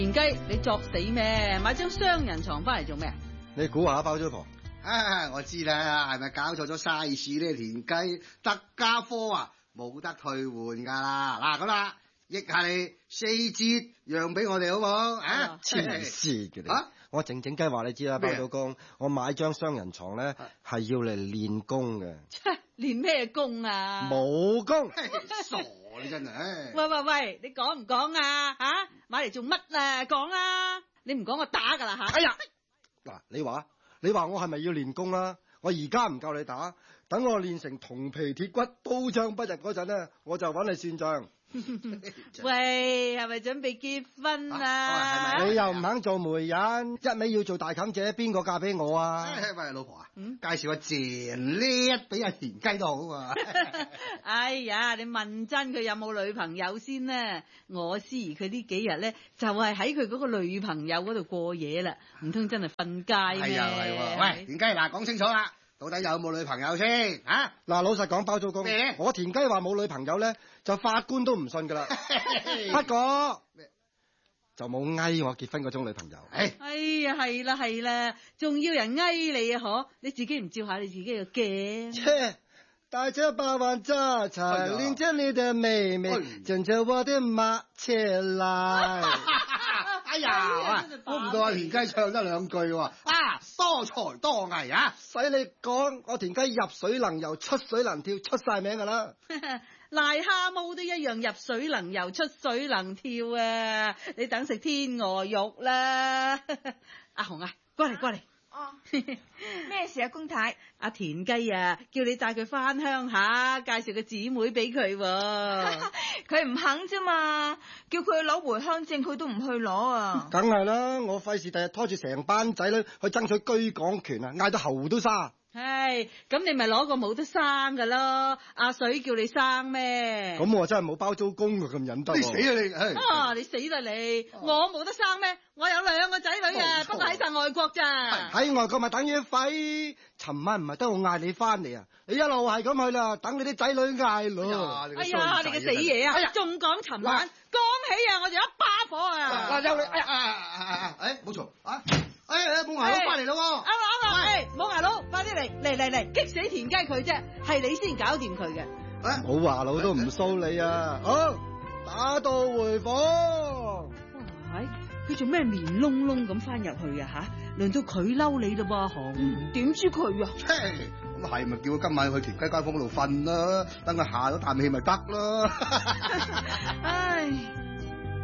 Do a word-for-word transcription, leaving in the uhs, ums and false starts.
田雞，你作死咩？買張雙人床翻嚟做咩？ 你估下包租婆？ 啊，我知啦，係咪搞錯咗 size 呢？田雞特價貨啊，冇得退換噶啦。嗱咁啦，益下你四折讓俾我哋好唔好？啊， 黐線嘅你！ 啊， 我靜靜雞話你知啦，包租公，我買張雙人床咧係要嚟練功嘅。 練咩功啊？ 武功。 傻你真係！ 喂喂喂，你講唔講啊？吓、啊，買嚟做乜啊？講啊！你唔講我打噶啦吓！ 哎呀，嗱，你話你話我係咪要練功啊？我而家唔夠你打，等我練成銅皮鐵骨、刀槍不入嗰陣咧，我就揾你算賬。 喂，係咪準備結婚啊？啊係咪你又唔肯做媒人，一味要做大妗姐，邊個嫁俾我啊？ 喂，老婆啊，嗯、介紹個謝叻俾阿田雞都好啊。 哎呀，你問真佢有冇女朋友先呢？我思疑佢呢幾日咧就係喺佢嗰個女朋友嗰度過夜啦，唔通真係瞓街咩？ 係啊係喎，喂，田雞嗱，講清楚啦。到底有冇女朋友先？啊， 嗱，老實講，包租公， 咩？ 我田雞話冇女朋友咧，就法官都唔信噶啦。不過就冇翳我結婚嗰種女朋友。 哎呀，係啦係啦，仲要人翳你啊？可你自己唔照下你自己個鏡？ 切，帶着八萬揸柴，連着你的妹妹，跟着我的馬車來。 哎呀，估唔到阿田雞唱得兩句喎，啊，多才多藝啊！ 使你講，我田雞入水能游，出水能跳，出晒名噶啦。 癩蝦毛都一樣入水能游，出水能跳啊！你等食天鵝肉啦。阿紅啊，過嚟過嚟。 哦，咩事啊，公太？ 阿田雞啊，叫你帶佢翻鄉下，介紹個姊妹俾佢。 佢唔肯啫嘛，叫佢去攞回鄉證，佢都唔去攞啊。 梗係啦，我費事第日拖住成班仔女去爭取居港權啊，嗌到喉都沙。 唉，咁你咪攞個冇得生噶咯，阿水叫你生咩？ 咁我真係冇包租公咁忍得。 你死啊你！ 啊，你死啦你！我冇得生咩？我有兩個仔女啊，不過喺晒外國咋。 喺外國咪等於廢。尋晚唔係得我嗌你翻嚟啊，你一路係咁去啦，等你啲仔女嗌咯。 哎呀，你個死嘢啊！仲講尋晚，講起啊，我就一把火啊！ 嗱，有你，哎呀，哎，冇錯啊！哎哎，冇牙佬翻嚟咯喎！ 啱啦啱啦，哎，冇牙佬，快啲嚟嚟嚟嚟，激死田雞佢啫，係你先搞掂佢嘅。 冇牙佬都唔騷你啊！好，打道回房。 哇，佢做咩面窿窿咁翻入去啊吓？輪到佢嬲你嘞噃，紅點知佢啊？ 咁係咪叫佢今晚去田雞間房嗰度瞓啦？等佢下咗啖氣咪得啦。 唉。